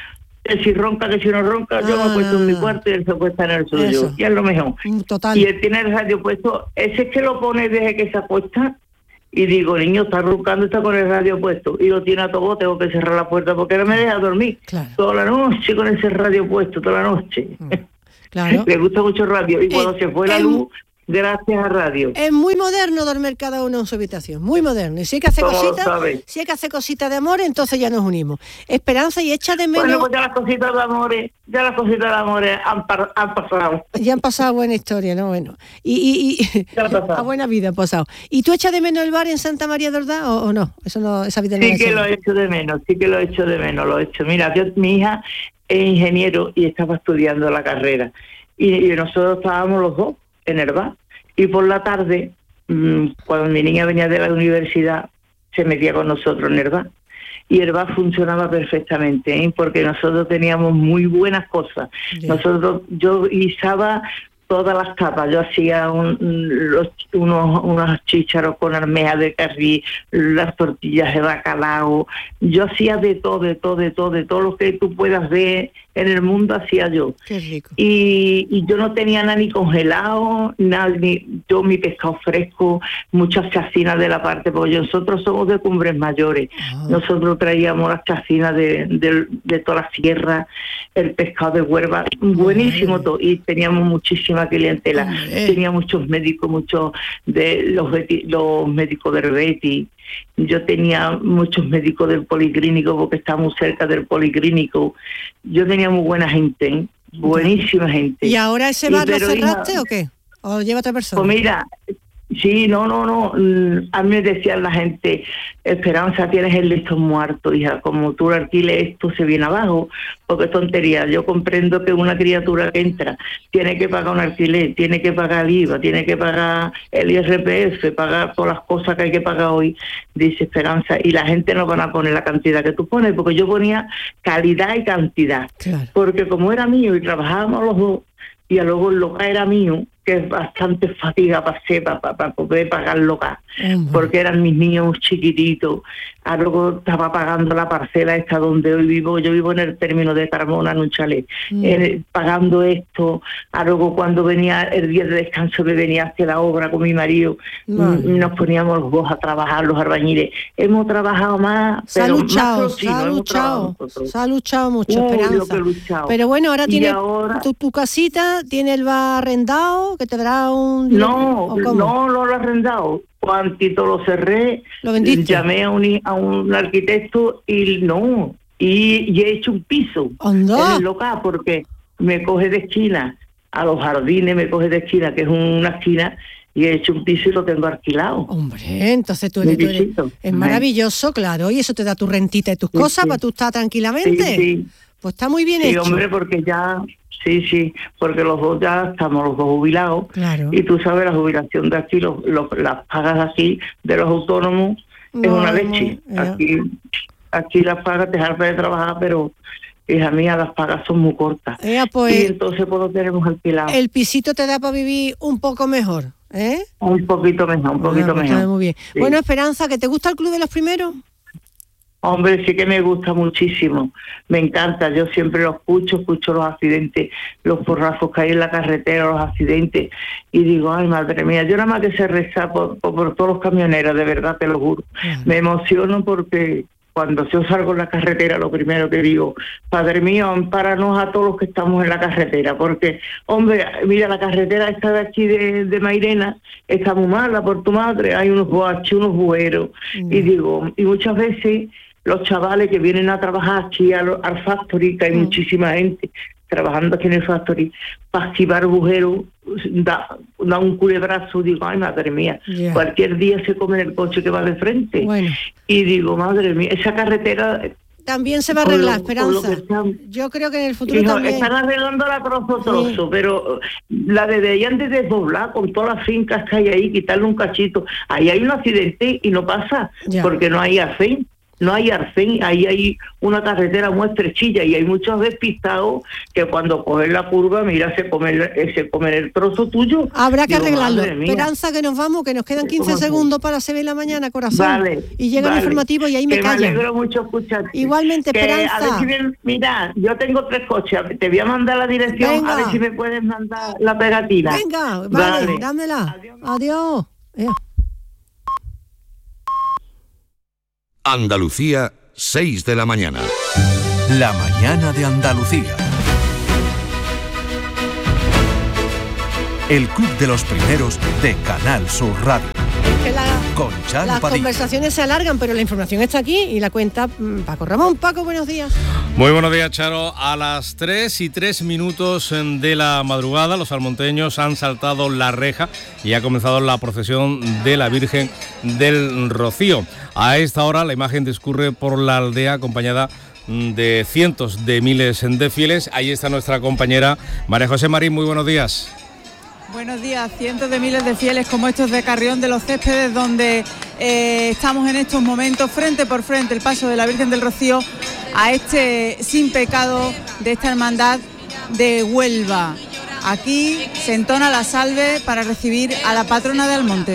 Speaker 12: que si ronca, que si no ronca, ah, yo me acuesto en mi cuarto y él se acuesta en el suyo, eso. Y es lo mejor.
Speaker 2: Total.
Speaker 12: Y él tiene el radio puesto, ese es que lo pone desde que se acuesta, y digo, niño, está roncando, está con el radio puesto, y lo tiene a todo, tengo que cerrar la puerta porque no me deja dormir. Claro. Toda la noche con ese radio puesto, toda la noche.
Speaker 2: Claro.
Speaker 12: Le gusta mucho el radio, y cuando
Speaker 2: eh,
Speaker 12: se fue la
Speaker 2: eh,
Speaker 12: luz, gracias a radio.
Speaker 2: Es muy moderno dormir cada uno en su habitación, muy moderno. Y si hay que hacer cositas, si hay que hacer cositas de amor, entonces ya nos unimos. Esperanza, y echa de menos.
Speaker 12: Bueno, pues ya las cositas de amores, ya las cositas de amores han, par, han pasado.
Speaker 2: Ya han pasado buena historia, ¿no? Bueno. Y, y, y a buena vida han pasado. ¿Y tú echas de menos el bar en Santa María de Ordá o, o no? Eso no, esa vida no
Speaker 12: sí que lo he hecho de menos, sí que lo he hecho de menos, lo he hecho. Mira, yo, mi hija es ingeniero y estaba estudiando la carrera. Y, y nosotros estábamos los dos en el bar. Y por la tarde, mmm, cuando mi niña venía de la universidad, se metía con nosotros en el bar. Y el bar funcionaba perfectamente, ¿eh? Porque nosotros teníamos muy buenas cosas. Yeah. Nosotros, yo guisaba todas las capas. Yo hacía un, los, unos, unos chícharos con almeja de carrí, las tortillas de bacalao. Yo hacía de todo, de todo, de todo, de todo lo que tú puedas ver en el mundo hacía yo.
Speaker 2: Qué rico.
Speaker 12: Y, y yo no tenía nada ni congelado, nada, ni, yo mi pescado fresco, muchas chacinas de la parte, porque nosotros somos de Cumbres Mayores. Ah. Nosotros traíamos las chacinas de, de, de toda la sierra, el pescado de Huelva, buenísimo Ay. todo. Y teníamos muchísima clientela. Ay. Tenía muchos médicos, muchos de los, los médicos del Betis. Yo tenía muchos médicos del policlínico porque estábamos cerca del policlínico. Yo tenía muy buena gente, ¿eh? Buenísima gente.
Speaker 2: ¿Y ahora ese bar lo cerraste hija, o qué? ¿O lleva otra persona?
Speaker 12: Pues mira, sí, no, no, no. A mí me decían la gente, Esperanza, tienes el listón muerto, hija. Como tú alquiles esto, se viene abajo. Porque es tontería. Yo comprendo que una criatura que entra tiene que pagar un alquiler, tiene que pagar el I V A, tiene que pagar el I R P F, pagar todas las cosas que hay que pagar hoy, dice Esperanza. Y la gente no van a poner la cantidad que tú pones, porque yo ponía calidad y cantidad. Claro. Porque como era mío y trabajábamos los dos, y luego el local era mío, que es bastante fatiga pasé para pa, pa poder pagar el local, uh-huh. porque eran mis niños chiquititos. A luego estaba pagando la parcela esta donde hoy vivo, yo vivo en el término de Carmona, en un chalet, uh-huh. eh, pagando esto. A luego cuando venía el día de descanso me venía hacia la obra con mi marido, uh-huh. nos poníamos los dos a trabajar, los albañiles. Hemos trabajado más,
Speaker 2: se
Speaker 12: pero
Speaker 2: ha luchado,
Speaker 12: más
Speaker 2: se ha luchado, se ha luchado mucho,
Speaker 12: uh,
Speaker 2: Esperanza.
Speaker 12: Luchado.
Speaker 2: Pero bueno, ahora tiene
Speaker 12: ahora...
Speaker 2: tu, tu casita, tiene el bar arrendado, que te dará un...
Speaker 12: No, no, no lo he arrendado. Cuantito lo cerré,
Speaker 2: ¿Lo vendiste?
Speaker 12: Llamé a un, a un arquitecto y no, y, y he hecho un piso
Speaker 2: ¿Anda?
Speaker 12: en el local porque me coge de esquina a los jardines, me coge de esquina, que es una esquina, y he hecho un piso y lo tengo alquilado.
Speaker 2: Hombre, entonces tú eres, tú eres es maravilloso, claro, y eso te da tu rentita y tus sí, cosas sí. para tú estar tranquilamente.
Speaker 12: Sí, sí.
Speaker 2: Pues está muy bien
Speaker 12: sí,
Speaker 2: hecho.
Speaker 12: Sí, hombre, porque ya... Sí, sí, porque los dos ya estamos los dos jubilados.
Speaker 2: Claro.
Speaker 12: Y tú sabes, la jubilación de aquí, los, los, las pagas aquí de los autónomos no, es una leche. No, aquí aquí las pagas te hartas de trabajar, pero hija mía, las pagas son muy cortas.
Speaker 2: Ea, pues,
Speaker 12: y entonces pues lo tenemos alquilado.
Speaker 2: El pisito te da para vivir un poco mejor, ¿eh?
Speaker 12: Un poquito mejor, un poquito
Speaker 2: bueno,
Speaker 12: mejor.
Speaker 2: Muy bien. Sí. Bueno, Esperanza, ¿que te gusta el Club de los Primeros?
Speaker 12: Hombre, sí que me gusta muchísimo, me encanta, yo siempre lo escucho, escucho los accidentes, los porrazos que hay en la carretera, los accidentes, y digo, ay madre mía, yo nada más que sé rezar por, por, por todos los camioneros, de verdad te lo juro. Uh-huh. Me emociono porque cuando yo salgo en la carretera, lo primero que digo, Padre mío, ampáranos a todos los que estamos en la carretera, porque, hombre, mira, la carretera esta de aquí de, de Mairena está muy mala por tu madre, hay unos boaches, unos bueros, uh-huh. y digo, y muchas veces... los chavales que vienen a trabajar aquí al, al factory, que hay mm. muchísima gente trabajando aquí en el factory, para esquivar agujeros, da, da un culebrazo, digo, ay madre mía, yeah. cualquier día se come el coche que va de frente.
Speaker 2: Bueno.
Speaker 12: Y digo, madre mía, esa carretera...
Speaker 2: También se va a arreglar, lo, Esperanza. Están, Yo creo que en el futuro
Speaker 12: hijo,
Speaker 2: también...
Speaker 12: Están arreglándola trozo a trozo, sí. pero la deberían de desdoblar con todas las fincas que hay ahí, quitarle un cachito. Ahí hay un accidente y no pasa, ya. porque no hay aceite. no hay arcén, ahí hay una carretera muy estrechilla y hay muchos despistados que cuando cogen la curva, mira, se comen, se comen el trozo tuyo.
Speaker 2: Habrá que
Speaker 12: Digo,
Speaker 2: arreglarlo.
Speaker 12: madre mía.
Speaker 2: Esperanza, que nos vamos, que nos quedan quince segundos para se ve la mañana, corazón.
Speaker 12: Vale,
Speaker 2: y llega
Speaker 12: vale.
Speaker 2: el informativo y ahí me
Speaker 12: que
Speaker 2: callan.
Speaker 12: Me alegro mucho escucharte.
Speaker 2: Igualmente,
Speaker 12: Que,
Speaker 2: Esperanza.
Speaker 12: a ver si me- mira, yo tengo tres coches, te voy a mandar la dirección,
Speaker 2: Venga.
Speaker 12: a ver si me puedes mandar la pegatina.
Speaker 2: Venga, vale,
Speaker 12: Vale.
Speaker 2: dámela. Adiós. Adiós.
Speaker 9: Andalucía, seis de la mañana. La mañana de Andalucía. El club de los primeros de Canal Sur Radio.
Speaker 2: Que la-
Speaker 9: Con Chano
Speaker 2: las
Speaker 9: Padilla.
Speaker 2: conversaciones se alargan, pero la información está aquí y la cuenta mm, Paco Ramón. Paco, buenos días.
Speaker 13: Muy buenos días, Charo. A las tres y tres minutos de la madrugada, los almonteños han saltado la reja y ha comenzado la procesión de la Virgen del Rocío. A esta hora la imagen discurre por la aldea acompañada de cientos de miles de fieles. Ahí está nuestra compañera María José Marín. Muy buenos días.
Speaker 14: Buenos días, cientos de miles de fieles como estos de Carrión de los Céspedes, donde eh, estamos en estos momentos frente por frente el paso de la Virgen del Rocío a este sin pecado de esta hermandad de Huelva. Aquí se entona la salve para recibir a la patrona de Almonte.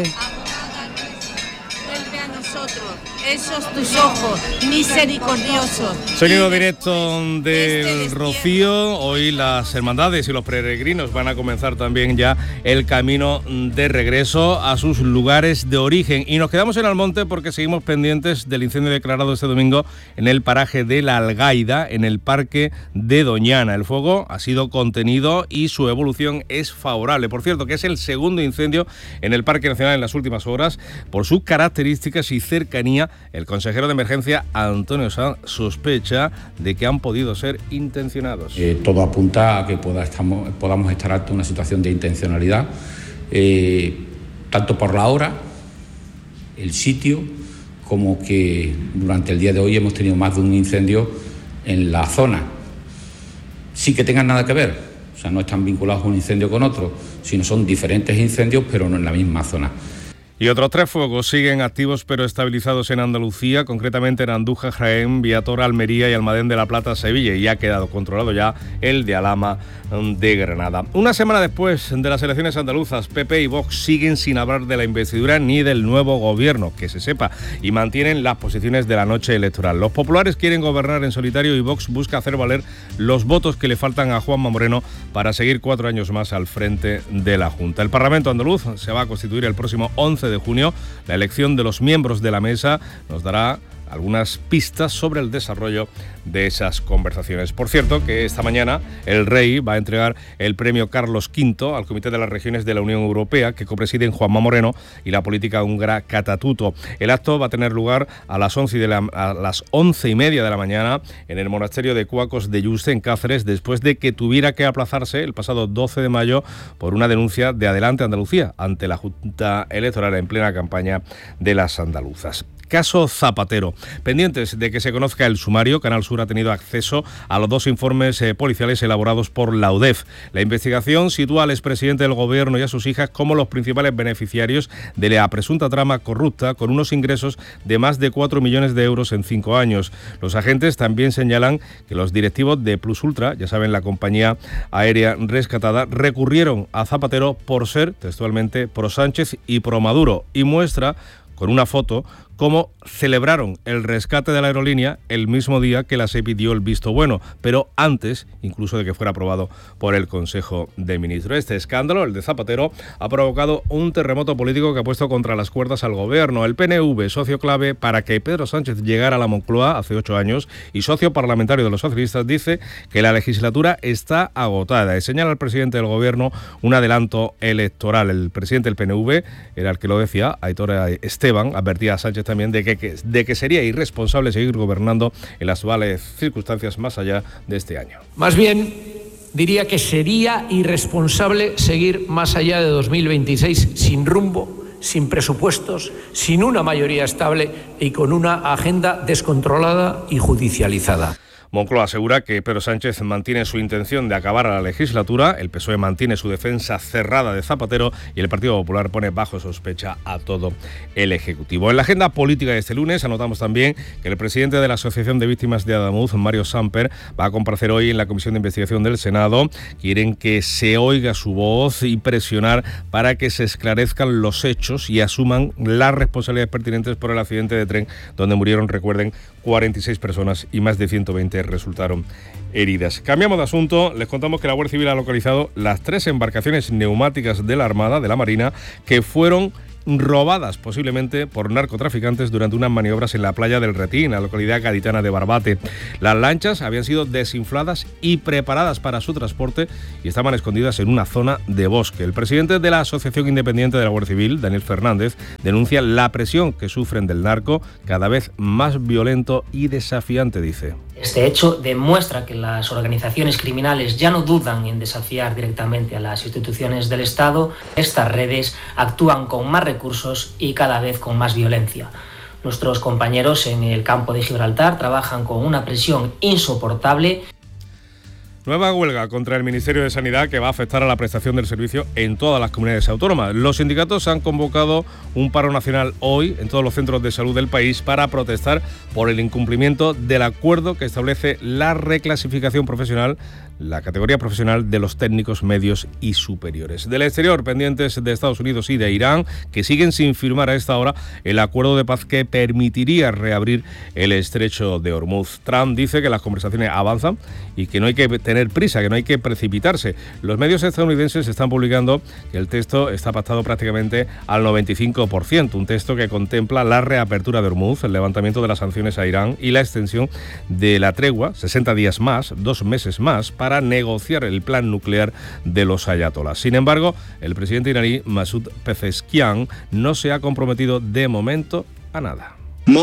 Speaker 15: Vuelve a nosotros esos tus ojos misericordiosos.
Speaker 13: Sonido directo del Rocío. Hoy las hermandades y los peregrinos van a comenzar también ya el camino de regreso a sus lugares de origen. Y nos quedamos en Almonte porque seguimos pendientes del incendio declarado este domingo en el paraje de La Algaida, en el parque de Doñana. El fuego ha sido contenido y su evolución es favorable. Por cierto, que es el segundo incendio en el Parque Nacional en las últimas horas. Por sus características y cercanía, el consejero de emergencia Antonio Sanz sospecha de que han podido ser intencionados.
Speaker 16: Eh, todo apunta a que pueda, estamos, podamos estar ante una situación de intencionalidad, eh, tanto por la hora, el sitio, como que durante el día de hoy hemos tenido más de un incendio en la zona. Sí que tengan nada que ver, o sea, no están vinculados un incendio con otro, sino son diferentes incendios, pero no en la misma zona.
Speaker 13: Y otros tres fuegos siguen activos pero estabilizados en Andalucía, concretamente en Andújar, Jaén, Viator, Almería y Almadén de la Plata, Sevilla, y ha quedado controlado ya el de Alhama de Granada. Una semana después de las elecciones andaluzas, P P y Vox siguen sin hablar de la investidura ni del nuevo gobierno, que se sepa, y mantienen las posiciones de la noche electoral. Los populares quieren gobernar en solitario y Vox busca hacer valer los votos que le faltan a Juanma Moreno para seguir cuatro años más al frente de la Junta. El Parlamento andaluz se va a constituir el próximo once de junio. La elección de los miembros de la mesa nos dará algunas pistas sobre el desarrollo de esas conversaciones. Por cierto, que esta mañana el rey va a entregar el premio Carlos quinto al Comité de las Regiones de la Unión Europea, que copresiden Juanma Moreno y la política húngara Katatuto. El acto va a tener lugar a las once, de la, a las once y media de la mañana en el monasterio de Cuacos de Yuste, en Cáceres, después de que tuviera que aplazarse el pasado doce de mayo por una denuncia de Adelante Andalucía ante la Junta Electoral en plena campaña de las andaluzas. Caso Zapatero. Pendientes de que se conozca el sumario, Canal Sur ha tenido acceso a los dos informes eh, policiales elaborados por la U D E F. La investigación sitúa al expresidente del Gobierno y a sus hijas como los principales beneficiarios de la presunta trama corrupta, con unos ingresos de más de cuatro millones de euros en cinco años. Los agentes también señalan que los directivos de Plus Ultra, ya saben, la compañía aérea rescatada, recurrieron a Zapatero por ser, textualmente, pro Sánchez y pro Maduro, y muestra con una foto cómo celebraron el rescate de la aerolínea el mismo día que la SEPI dio el visto bueno, pero antes incluso de que fuera aprobado por el Consejo de Ministros. Este escándalo, el de Zapatero, ha provocado un terremoto político que ha puesto contra las cuerdas al Gobierno. El P N V, socio clave para que Pedro Sánchez llegara a la Moncloa hace ocho años y socio parlamentario de los socialistas, dice que la legislatura está agotada y señala al presidente del Gobierno un adelanto electoral. El presidente del P N V era el que lo decía, Aitor Esteban, advertía a Sánchez también de que, de que sería irresponsable seguir gobernando en las actuales circunstancias más allá de este año.
Speaker 17: Más bien, diría que sería irresponsable seguir más allá de dos mil veintiséis sin rumbo, sin presupuestos, sin una mayoría estable y con una agenda descontrolada y judicializada.
Speaker 13: Moncloa asegura que Pedro Sánchez mantiene su intención de acabar la legislatura, el P S O E mantiene su defensa cerrada de Zapatero y el Partido Popular pone bajo sospecha a todo el Ejecutivo. En la agenda política de este lunes anotamos también que el presidente de la Asociación de Víctimas de Adamuz, Mario Samper, va a comparecer hoy en la Comisión de Investigación del Senado. Quieren que se oiga su voz y presionar para que se esclarezcan los hechos y asuman las responsabilidades pertinentes por el accidente de tren donde murieron, recuerden, cuarenta y seis personas y más de ciento veinte resultaron heridas. Cambiamos de asunto, les contamos que la Guardia Civil ha localizado las tres embarcaciones neumáticas de la Armada, de la Marina, que fueron robadas posiblemente por narcotraficantes durante unas maniobras en la playa del Retín, en la localidad gaditana de Barbate. Las lanchas habían sido desinfladas y preparadas para su transporte y estaban escondidas en una zona de bosque. El presidente de la Asociación Independiente de la Guardia Civil, Daniel Fernández, denuncia la presión que sufren del narco, cada vez más violento y desafiante, dice.
Speaker 18: Este hecho demuestra que las organizaciones criminales ya no dudan en desafiar directamente a las instituciones del Estado. Estas redes actúan con más recursos y cada vez con más violencia. Nuestros compañeros en el campo de Gibraltar trabajan con una presión insoportable.
Speaker 13: Nueva huelga contra el Ministerio de Sanidad que va a afectar a la prestación del servicio en todas las comunidades autónomas. Los sindicatos han convocado un paro nacional hoy en todos los centros de salud del país para protestar por el incumplimiento del acuerdo que establece la reclasificación profesional, la categoría profesional de los técnicos medios y superiores. Del exterior, pendientes de Estados Unidos y de Irán, que siguen sin firmar a esta hora el acuerdo de paz que permitiría reabrir el estrecho de Hormuz. Trump dice que las conversaciones avanzan y que no hay que tener prisa, que no hay que precipitarse. Los medios estadounidenses están publicando que el texto está pactado prácticamente al noventa y cinco por ciento, un texto que contempla la reapertura de Hormuz, el levantamiento de las sanciones a Irán y la extensión de la tregua, sesenta días más, dos meses más, para negociar el plan nuclear de los ayatolás. Sin embargo, el presidente iraní Masoud Pezeshkian no se ha comprometido de momento a nada.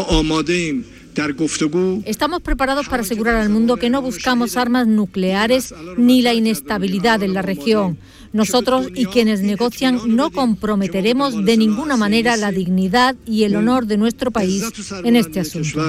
Speaker 3: Estamos preparados para asegurar al mundo que no buscamos armas nucleares ni la inestabilidad en la región. Nosotros y quienes negocian no comprometeremos de ninguna manera la dignidad y el honor de nuestro país en este asunto.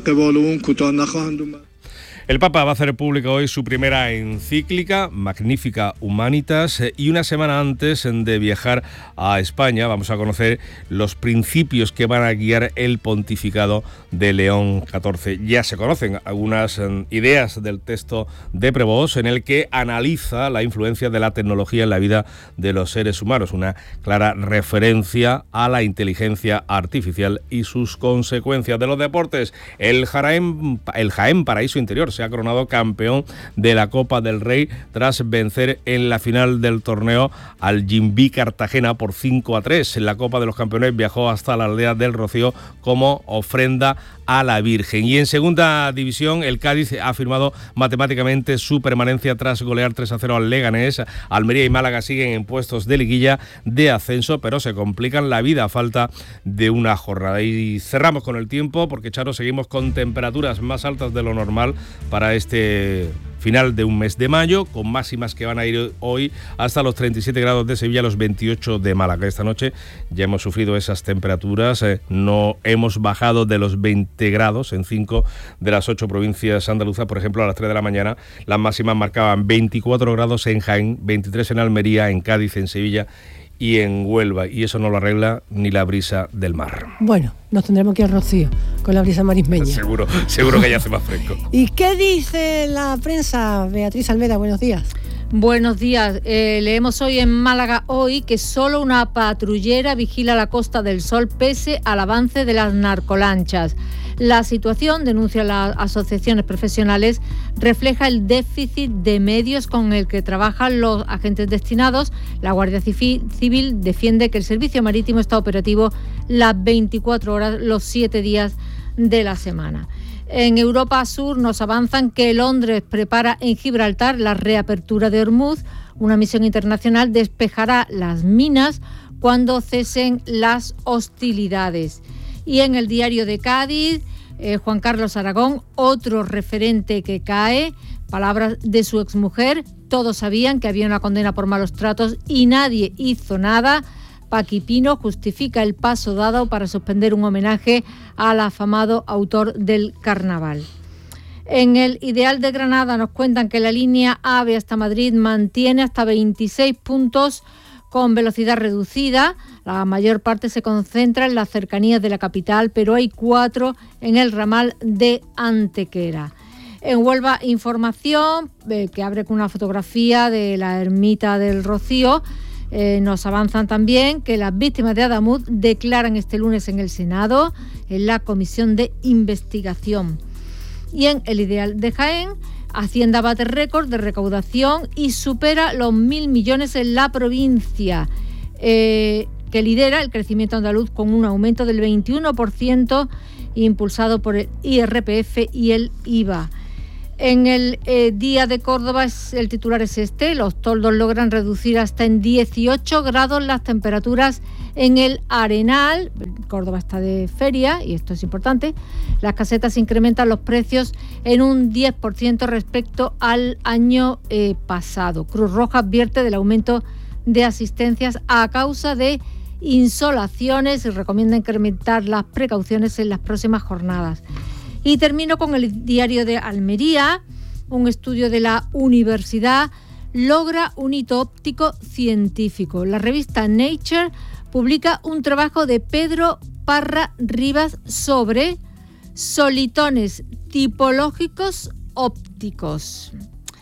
Speaker 13: El Papa va a hacer pública hoy su primera encíclica, Magnificat Humanitas, y una semana antes de viajar a España vamos a conocer los principios que van a guiar el pontificado de León catorce. Ya se conocen algunas ideas del texto de Prevost en el que analiza la influencia de la tecnología en la vida de los seres humanos, una clara referencia a la inteligencia artificial y sus consecuencias. De los deportes, el Jaén, el Jaén Paraíso Interior se ha coronado campeón de la Copa del Rey tras vencer en la final del torneo al Jimbi Cartagena por cinco a tres. En la Copa de los Campeones viajó hasta la aldea del Rocío como ofrenda a la Virgen. Y en segunda división, el Cádiz ha firmado matemáticamente su permanencia tras golear tres a cero al Leganés. Almería y Málaga siguen en puestos de liguilla de ascenso, pero se complican la vida a falta de una jornada. Y cerramos con el tiempo, porque, Charo, seguimos con temperaturas más altas de lo normal para este final de un mes de mayo, con máximas que van a ir hoy hasta los treinta y siete grados de Sevilla, los veintiocho de Málaga. Esta noche ya hemos sufrido esas temperaturas, eh, no hemos bajado de los veinte grados en cinco de las ocho provincias andaluzas. Por ejemplo, a las tres de la mañana las máximas marcaban veinticuatro grados en Jaén, veintitrés en Almería, en Cádiz, en Sevilla y en Huelva, y eso no lo arregla ni la brisa del mar.
Speaker 2: Bueno, nos tendremos que ir a Rocío con la brisa marismeña.
Speaker 13: Seguro, seguro que ya hace más fresco.
Speaker 2: ¿Y qué dice la prensa? Beatriz Almeda, buenos días.
Speaker 3: Buenos días. Eh, leemos hoy en Málaga Hoy que solo una patrullera vigila la Costa del Sol pese al avance de las narcolanchas. La situación, denuncian las asociaciones profesionales, refleja el déficit de medios con el que trabajan los agentes destinados. La Guardia Civil defiende que el servicio marítimo está operativo las veinticuatro horas, los siete días de la semana. En Europa Sur nos avanzan que Londres prepara en Gibraltar la reapertura de Hormuz. Una misión internacional despejará las minas cuando cesen las hostilidades. Y en el Diario de Cádiz, eh, Juan Carlos Aragón, otro referente que cae, palabras de su exmujer: todos sabían que había una condena por malos tratos y nadie hizo nada. Paqui Pino justifica el paso dado para suspender un homenaje al afamado autor del carnaval. En el Ideal de Granada nos cuentan que la línea AVE hasta Madrid mantiene hasta veintiséis puntos con velocidad reducida. La mayor parte se concentra en las cercanías de la capital, pero hay cuatro en el ramal de Antequera. En Huelva Información, eh, que abre con una fotografía de la ermita del Rocío, eh, nos avanzan también que las víctimas de Adamuz declaran este lunes en el Senado, en la Comisión de Investigación. Y en el Ideal de Jaén, Hacienda bate récord de recaudación y supera los mil millones en la provincia, eh, que lidera el crecimiento andaluz con un aumento del veintiuno por ciento impulsado por el I R P F y el I V A. En el eh, Día de Córdoba es, el titular es este: los toldos logran reducir hasta en dieciocho grados las temperaturas en el Arenal. Córdoba está de feria y esto es importante. Las casetas incrementan los precios en un diez por ciento respecto al año eh, pasado. Cruz Roja advierte del aumento de asistencias a causa de insolaciones y recomienda incrementar las precauciones en las próximas jornadas. Y termino con el Diario de Almería. Un estudio de la universidad logra un hito óptico científico. La revista Nature publica un trabajo de Pedro Parra Rivas sobre solitones tipológicos ópticos.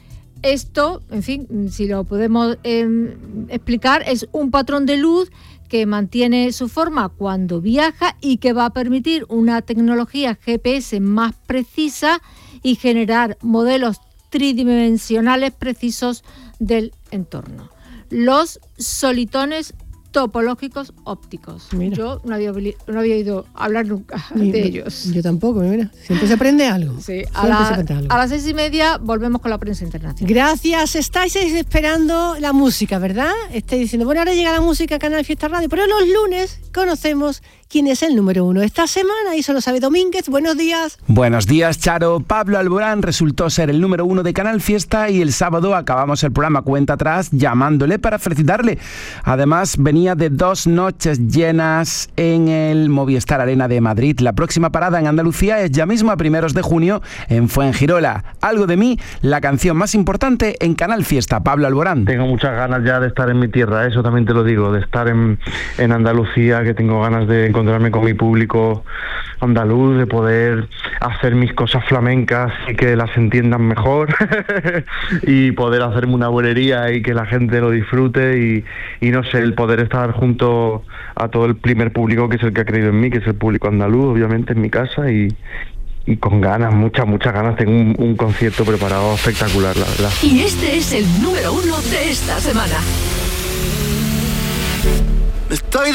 Speaker 3: Esto, en fin, si lo podemos eh, explicar, es un patrón de luz que mantiene su forma cuando viaja y que va a permitir una tecnología G P S más precisa y generar modelos tridimensionales precisos del entorno. Los solitones topológicos ópticos. Mira. Yo no había, no había oído hablar nunca Ni, de ellos.
Speaker 2: Yo tampoco, mira. Siempre se aprende algo.
Speaker 3: Sí, a, la, algo. A las seis y media volvemos con la prensa internacional.
Speaker 2: Gracias. Estáis esperando la música, ¿verdad? Estáis diciendo, bueno, ahora llega la música a Canal Fiesta Radio, pero los lunes conocemos quién es el número uno esta semana y eso lo sabe Domínguez. Buenos días.
Speaker 19: Buenos días, Charo. Pablo Alborán resultó ser el número uno de Canal Fiesta y el sábado acabamos el programa Cuenta Atrás llamándole para felicitarle. Además, venía de dos noches llenas en el Movistar Arena de Madrid. La próxima parada en Andalucía es ya mismo a primeros de junio en Fuengirola. Algo de mí, la canción más importante en Canal Fiesta. Pablo Alborán.
Speaker 20: Tengo muchas ganas ya de estar en mi tierra, eso también te lo digo, de estar en, en Andalucía, que tengo ganas de encontrarme con mi público andaluz, de poder hacer mis cosas flamencas y que las entiendan mejor y poder hacerme una bulería y que la gente lo disfrute y, y no sé, el poder estar junto a todo el primer público que es el que ha creído en mí, que es el público andaluz, obviamente, en mi casa y, y con ganas, muchas, muchas ganas. Tengo un, un concierto preparado espectacular, la verdad.
Speaker 21: Y este es el número uno de esta semana. Estoy